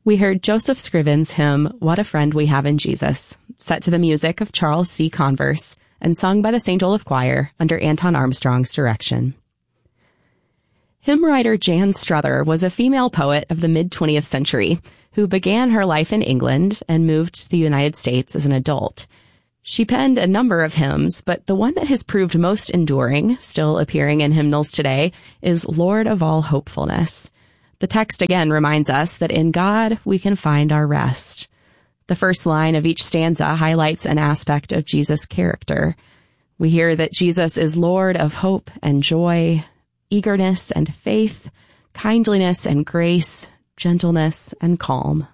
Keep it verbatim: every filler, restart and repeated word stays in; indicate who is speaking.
Speaker 1: We heard Joseph Scriven's hymn, What a Friend We Have in Jesus, set to the music of Charles C. Converse and sung by the Saint Olaf Choir under Anton Armstrong's direction. Hymn writer Jan Struther was a female poet of the mid-twentieth century who began her life in England and moved to the United States as an adult. She penned a number of hymns, but the one that has proved most enduring, still appearing in hymnals today, is Lord of All Hopefulness. The text again reminds us that in God we can find our rest. The first line of each stanza highlights an aspect of Jesus' character. We hear that Jesus is Lord of hope and joy, eagerness and faith, kindliness and grace, gentleness and calm.